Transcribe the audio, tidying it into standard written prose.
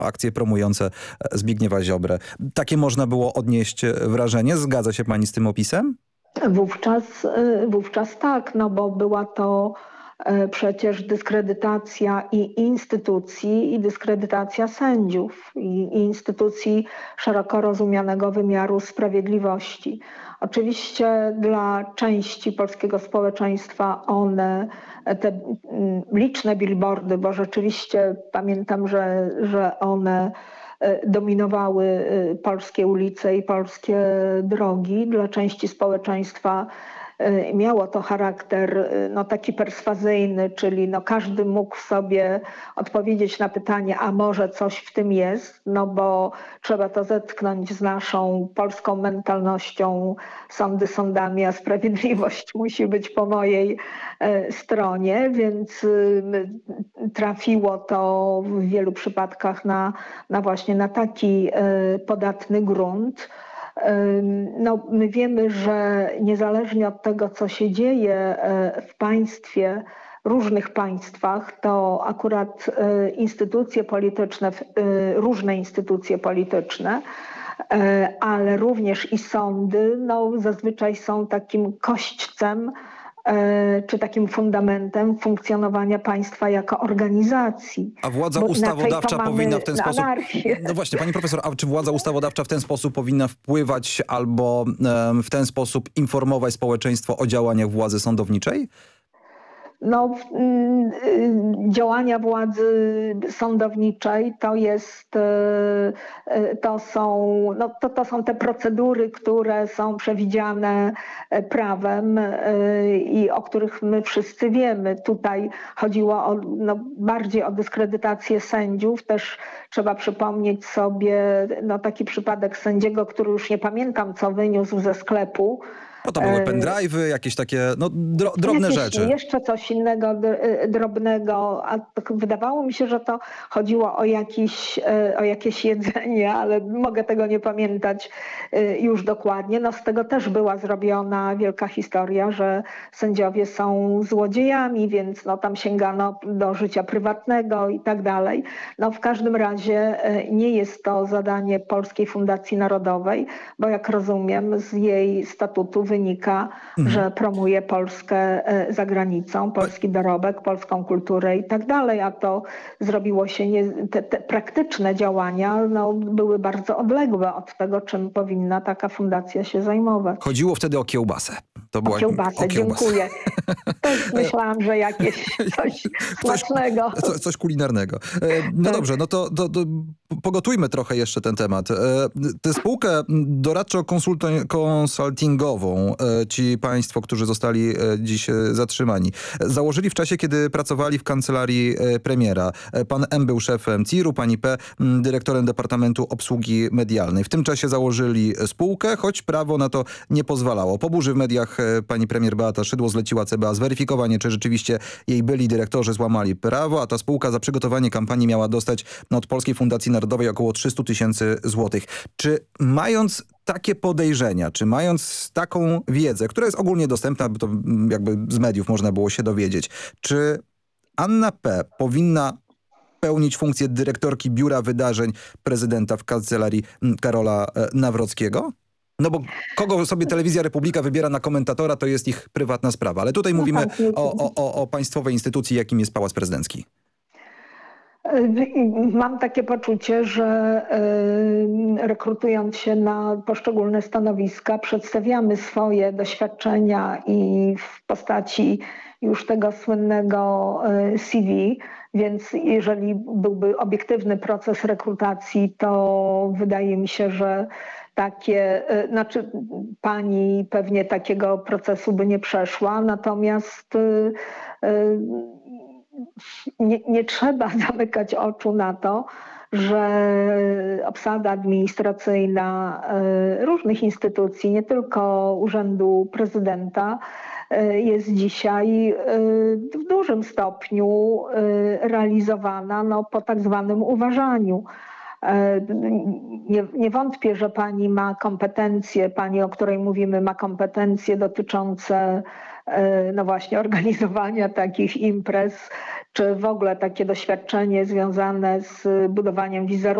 akcje promujące Zbigniewa Ziobrę. Takie można było odnieść wrażenie. Zgadza się pani z tym opisem? Wówczas tak, no bo była to przecież dyskredytacja i instytucji, i dyskredytacja sędziów, i instytucji szeroko rozumianego wymiaru sprawiedliwości. Oczywiście dla części polskiego społeczeństwa te liczne billboardy, bo rzeczywiście pamiętam, że one dominowały polskie ulice i polskie drogi. Dla części społeczeństwa miało to charakter taki perswazyjny, czyli każdy mógł sobie odpowiedzieć na pytanie, a może coś w tym jest, no bo trzeba to zetknąć z naszą polską mentalnością, sądy sądami, a sprawiedliwość musi być po mojej stronie, więc trafiło to w wielu przypadkach właśnie na taki podatny grunt. No, my wiemy, że niezależnie od tego, co się dzieje w państwie, różnych państwach, to akurat instytucje polityczne, różne instytucje polityczne, ale również i sądy, zazwyczaj są takim kośćcem czy takim fundamentem funkcjonowania państwa jako organizacji. A władza ustawodawcza powinna w ten sposób... Anarchię. No właśnie, pani profesor, a czy władza ustawodawcza w ten sposób powinna wpływać albo w ten sposób informować społeczeństwo o działaniach władzy sądowniczej? Działania władzy sądowniczej to są te procedury, które są przewidziane prawem i o których my wszyscy wiemy. Tutaj chodziło bardziej o dyskredytację sędziów. Też trzeba przypomnieć sobie taki przypadek sędziego, który już nie pamiętam, co wyniósł ze sklepu. No to były pendrive'y, jakieś takie drobne rzeczy. Jeszcze coś innego drobnego, a wydawało mi się, że to chodziło o jakieś jedzenie, ale mogę tego nie pamiętać już dokładnie. Z tego też była zrobiona wielka historia, że sędziowie są złodziejami, więc tam sięgano do życia prywatnego i tak dalej. W każdym razie nie jest to zadanie Polskiej Fundacji Narodowej, bo jak rozumiem z jej statutu wynika, że promuje Polskę za granicą, polski dorobek, polską kulturę i tak dalej, a to zrobiło się, te praktyczne działania były bardzo odległe od tego, czym powinna taka fundacja się zajmować. Chodziło wtedy o kiełbasę. O kiełbasę, dziękuję. Też myślałam, że jakieś coś smacznego. Coś kulinarnego. No dobrze, to pogotujmy trochę jeszcze ten temat. Tę spółkę doradczo-konsultingową ci państwo, którzy zostali dziś zatrzymani, założyli w czasie, kiedy pracowali w kancelarii premiera. Pan M. był szefem CIR-u, pani P. dyrektorem Departamentu Obsługi Medialnej. W tym czasie założyli spółkę, choć prawo na to nie pozwalało. Po burzy w mediach pani premier Beata Szydło zleciła CBA zweryfikowanie, czy rzeczywiście jej byli dyrektorzy złamali prawo, a ta spółka za przygotowanie kampanii miała dostać od Polskiej Fundacji Narodowej około 300 000 złotych. Czy mając takie podejrzenia, czy mając taką wiedzę, która jest ogólnie dostępna, bo to jakby z mediów można było się dowiedzieć, czy Anna P. powinna pełnić funkcję dyrektorki Biura Wydarzeń prezydenta w kancelarii Karola Nawrockiego? No bo kogo sobie Telewizja Republika wybiera na komentatora, to jest ich prywatna sprawa. Ale tutaj mówimy o państwowej instytucji, jakim jest Pałac Prezydencki. Mam takie poczucie, że rekrutując się na poszczególne stanowiska, przedstawiamy swoje doświadczenia i w postaci już tego słynnego CV, więc jeżeli byłby obiektywny proces rekrutacji, to wydaje mi się, że pani pewnie takiego procesu by nie przeszła, natomiast nie trzeba zamykać oczu na to, że obsada administracyjna różnych instytucji, nie tylko Urzędu Prezydenta, jest dzisiaj w dużym stopniu realizowana po tak zwanym uważaniu. Nie wątpię, że pani ma kompetencje, pani, o której mówimy, ma kompetencje dotyczące właśnie organizowania takich imprez, czy w ogóle takie doświadczenie związane z budowaniem wizerunku